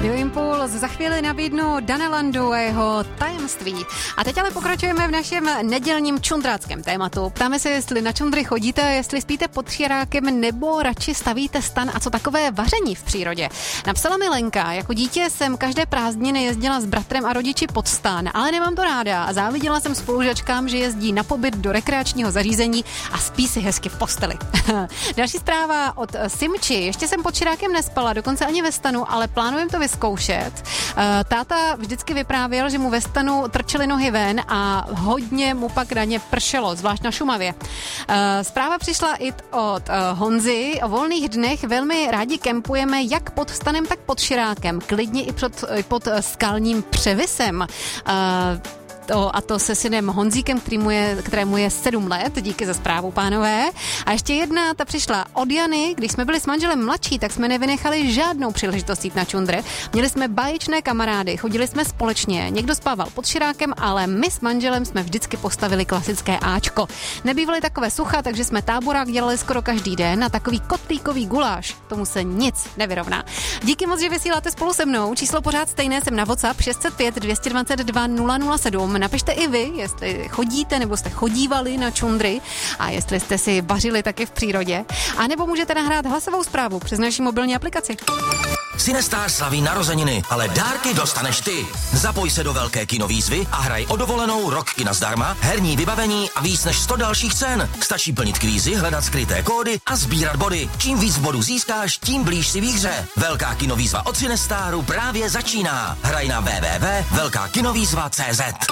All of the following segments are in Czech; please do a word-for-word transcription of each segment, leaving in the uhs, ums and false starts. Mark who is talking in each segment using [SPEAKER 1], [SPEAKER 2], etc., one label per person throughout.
[SPEAKER 1] Radio Impuls za chvíli nabídnu Dana Landu a jeho tajemství. A teď ale pokračujeme v našem nedělním čundráckém tématu. Ptáme se, jestli na čundry chodíte, jestli spíte pod širákem nebo radši stavíte stan a co takové vaření v přírodě. Napsala mi Lenka, jako dítě jsem každé prázdniny jezdila s bratrem a rodiči pod stan, ale nemám to ráda a záviděla jsem spolužačkám, že jezdí na pobyt do rekreačního zařízení a spí si hezky v posteli. Další zpráva od Simči. Ještě jsem pod širákem nespala, dokonce ani ve stanu, ale plánujem to vyzkoušet. Táta vždycky vyprávěl, že mu ve stanu trčely nohy ven a hodně mu pak raně pršelo, zvlášť na Šumavě. Zpráva přišla i od Honzy. O volných dnech velmi rádi kempujeme jak pod stanem, tak pod širákem. Klidně i pod, pod skalním převisem. To, a to se synem Honzíkem, kterému je, kterému je sedm let. Díky za zprávu, pánové. A ještě jedna, ta přišla od Jany. Když jsme byli s manželem mladší, tak jsme nevynechali žádnou příležitost jít na čundry. Měli jsme báječné kamarády, chodili jsme společně. Někdo spával pod širákem, ale my s manželem jsme vždycky postavili klasické áčko. Nebývaly takové sucha, takže jsme táborák dělali skoro každý den a takový kotlíkový guláš, tomu se nic nevyrovná. Díky moc, že vysíláte spolu se mnou. Číslo pořád stejné, jsem na WhatsApp šest set pět dvě dvacet dva nula nula sedm. Napište i vy, jestli chodíte nebo jste chodívali na čundry a jestli jste si vařili taky v přírodě. A nebo můžete nahrát hlasovou zprávu přes naši mobilní aplikaci.
[SPEAKER 2] Cinestar slaví narozeniny, ale dárky dostaneš ty. Zapoj se do velké kinovýzvy a hraj o dovolenou rok kina zdarma, herní vybavení a víc než sto dalších cen. Stačí plnit kvízy, hledat skryté kódy a sbírat body. Čím víc bodů získáš, tím blíž si výhře. Velká kinovýzva od Cinestaru právě začíná. Hraj na w w w tečka velká kinovýzva tečka cé zet.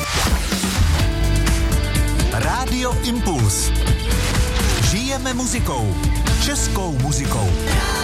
[SPEAKER 3] Rádio Impuls. Žijeme muzikou. Českou muzikou.